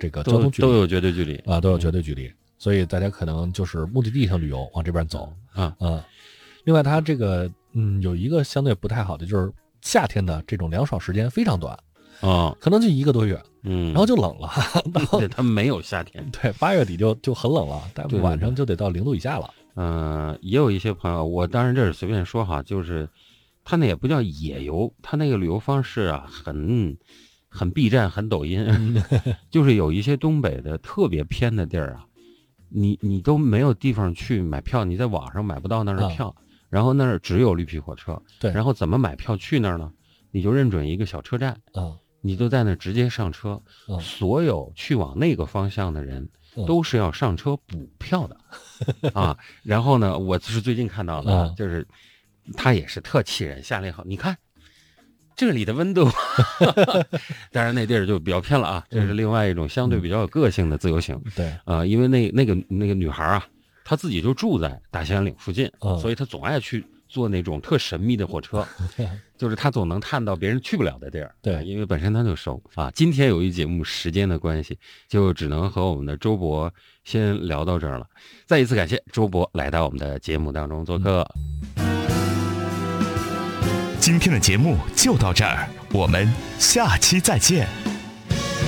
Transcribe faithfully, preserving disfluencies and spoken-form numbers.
这个交通距离， 都有绝对距离啊，都有绝对距离，嗯、所以大家可能就是目的地上旅游往这边走啊啊。另外，它这个嗯有一个相对不太好的，就是夏天的这种凉爽时间非常短啊， 可能就一个多月， 嗯， 然后就冷了，然后它没有夏天， 对，八月底就就很冷了，但晚上就得到零度以下了。 嗯、呃，也有一些朋友，我当然这是随便说哈，就是他那也不叫野游，他那个旅游方式啊，很很 B 站，很抖音，就是有一些东北的特别偏的地儿啊，你你都没有地方去买票，你在网上买不到那儿的票，啊、然后那儿只有绿皮火车， 对， 然后怎么买票去那儿呢？你就认准一个小车站， 啊， 你就在那儿直接上车， 啊、 所有去往那个方向的人。都是要上车补票的啊，然后呢，我是最近看到的， 啊、 就是他也是特气人，下了以后，你看这里的温度，当然那地儿就比较偏了啊，这是另外一种相对比较有个性的自由行。 嗯、对啊、呃，因为那那个那个女孩啊，她自己就住在大兴安岭附近， 嗯、 所以她总爱去坐那种特神秘的火车，就是她总能探到别人去不了的地儿。 对， 因为本身她就熟啊。今天有一节目时间的关系，就只能和我们的周博先聊到这儿了。再一次感谢周博来到我们的节目当中做客。 今天的节目就到这儿，我们下期再见。